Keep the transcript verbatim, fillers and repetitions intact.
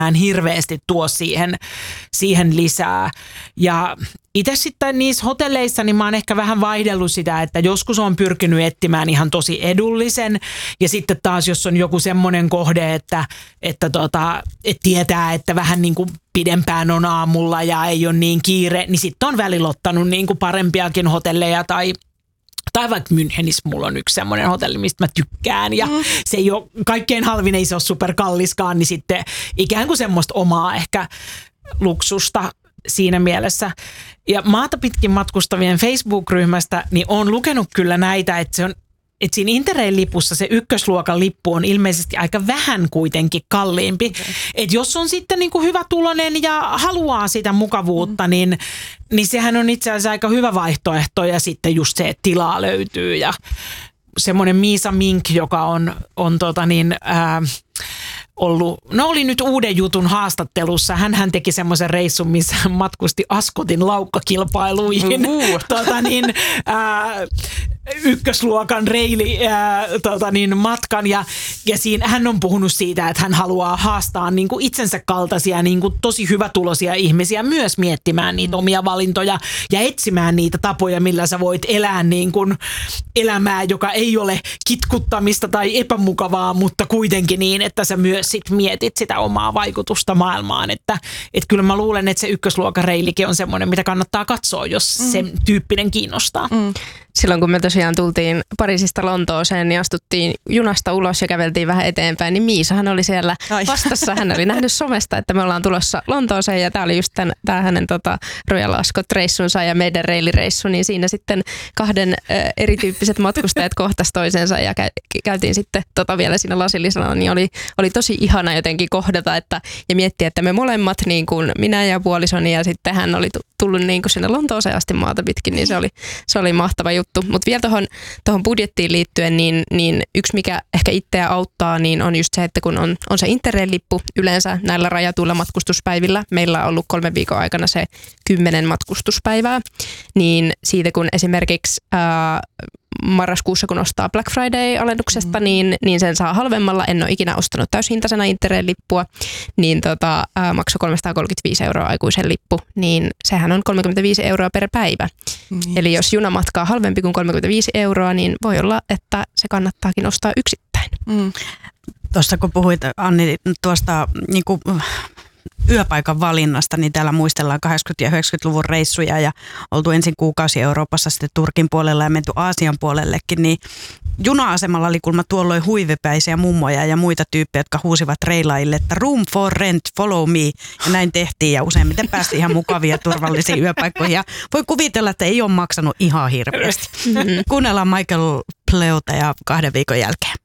hirveästi tuo siihen, siihen lisää. Ja itse sitten niissä hotelleissa niin mä oon ehkä vähän vaihdellut sitä, että joskus on pyrkinyt etsimään ihan tosi edullisen ja sitten taas jos on joku semmoinen kohde, että, että, tota, että tietää, että vähän niin kuin pidempään on aamulla ja ei ole niin kiire, niin sitten on välillä ottanut niin kuin parempiakin hotelleja tai Tai vaikka Münchenissä mulla on yksi semmoinen hotelli, mistä mä tykkään ja mm. se ei ole, kaikkein halvin ei se ole superkalliskaan, niin sitten ikään kuin semmoista omaa ehkä luksusta siinä mielessä. Ja maata pitkin matkustavien Facebook-ryhmästä, niin oon lukenut kyllä näitä, että se on että siinä Interrail-lipussa se ykkösluokan lippu on ilmeisesti aika vähän kuitenkin kalliimpi. Okay. Että jos on sitten niin kuin hyvä tulonen ja haluaa sitä mukavuutta, mm. niin, niin sehän on itse asiassa aika hyvä vaihtoehto. Ja sitten just se, että tilaa löytyy. Ja semmoinen Miisa Mink, joka on, on tota niin, ää, ollut, no oli nyt uuden jutun haastattelussa. Hänhän teki semmoisen reissun, missä hän matkusti Askotin laukkakilpailuihin. Uh-huh. tota niin, ää, ykkösluokan reili ää, tota niin, matkan ja, ja siinä hän on puhunut siitä, että hän haluaa haastaa niin kuin itsensä kaltaisia niin kuin tosi hyvätuloisia ihmisiä myös miettimään niitä omia valintoja ja etsimään niitä tapoja, millä sä voit elää niin kuin elämää, joka ei ole kitkuttamista tai epämukavaa, mutta kuitenkin niin, että sä myös sit mietit sitä omaa vaikutusta maailmaan, että et kyllä mä luulen, että se ykkösluokan reilikin on semmoinen, mitä kannattaa katsoa, jos mm. sen tyyppinen kiinnostaa. Mm. Silloin kun me tosiaan tultiin Pariisista Lontooseen, niin astuttiin junasta ulos ja käveltiin vähän eteenpäin, niin Miisahan oli siellä Ai. vastassa. Hän oli nähnyt somesta, että me ollaan tulossa Lontooseen ja tämä oli just tämä hänen tota, Royal Ascot-reissunsa ja meidän reilireissu, niin siinä sitten kahden ö, erityyppiset matkustajat kohtasi toisensa ja kä- käytiin sitten tota vielä siinä lasillisella, niin oli, oli tosi ihana jotenkin kohdata että, ja miettiä, että me molemmat, niin kuin minä ja puolisoni ja sitten hän oli tullut niin kuin sinne Lontooseen asti maata pitkin, niin se oli, se oli mahtava juttu. Mutta vielä tuohon tohon budjettiin liittyen, niin, niin yksi mikä ehkä itseä auttaa, niin on just se, että kun on, on se Interrail-lippu yleensä näillä rajatuilla matkustuspäivillä, meillä on ollut kolmen viikon aikana se kymmenen matkustuspäivää, niin siitä kun esimerkiksi ää, marraskuussa kun ostaa Black Friday-alennuksesta, mm. niin, niin sen saa halvemmalla. En ole ikinä ostanut täyshintaisena Interrail-lippua, niin tota, ää, maksoi kolmesataakolmekymmentäviisi euroa aikuisen lippu, niin sehän on kolmekymmentäviisi euroa per päivä. Mm. Eli jos junamatka on halvempi kuin kolmekymmentäviisi euroa, niin voi olla, että se kannattaakin ostaa yksittäin. Mm. Tuossa kun puhuit, Anni, tuosta niin kuin yöpaikan valinnasta, niin täällä muistellaan kahdeksankymmentä- ja yhdeksänkymmentäluvun reissuja ja oltu ensin kuukausi Euroopassa, sitten Turkin puolella ja menty Aasian puolellekin, niin juna-asemalla oli kulma tuolloin huivipäisiä mummoja ja muita tyyppejä, jotka huusivat reilaille, että room for rent, follow me, ja näin tehtiin ja useimmiten päästiin ihan mukavia turvallisiin yöpaikkoihin ja voi kuvitella, että ei ole maksanut ihan hirveästi. Mm-hmm. Kuunnellaan Michael Pleuta ja kahden viikon jälkeen.